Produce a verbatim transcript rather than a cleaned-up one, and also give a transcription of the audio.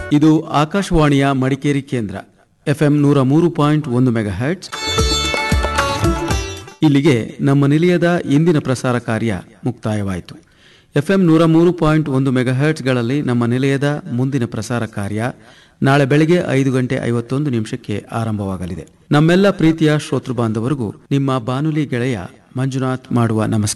ಇದು ಆಕಾಶವಾಣಿಯ ಮಡಿಕೇರಿ ಕೇಂದ್ರ ಎಫ್ಎಂ ನೂರ ಮೂರು ಪಾಯಿಂಟ್ ಒಂದು ಮೆಗಾ ಹರ್ಟ್ಸ್. ಇಲ್ಲಿಗೆ ನಮ್ಮ ನಿಲಯದ ಇಂದಿನ ಪ್ರಸಾರ ಕಾರ್ಯ ಮುಕ್ತಾಯವಾಯಿತು. ಎಫ್ಎಂ ನೂರ ಮೂರು ಪಾಯಿಂಟ್ ಒಂದು ಮೆಗಾ ಹರ್ಟ್ಸ್ಗಳಲ್ಲಿ ನಮ್ಮ ನಿಲಯದ ಮುಂದಿನ ಪ್ರಸಾರ ಕಾರ್ಯ ನಾಳೆ ಬೆಳಗ್ಗೆ ಐದು ಗಂಟೆ ಐವತ್ತೊಂದು ನಿಮಿಷಕ್ಕೆ ಆರಂಭವಾಗಲಿದೆ. ನಮ್ಮೆಲ್ಲ ಪ್ರೀತಿಯ ಶ್ರೋತೃ ಬಾಂಧವರಿಗೂ ನಿಮ್ಮ ಬಾನುಲಿ ಗೆಳೆಯ ಮಂಜುನಾಥ್ ಮಾಡುವ ನಮಸ್ಕಾರ.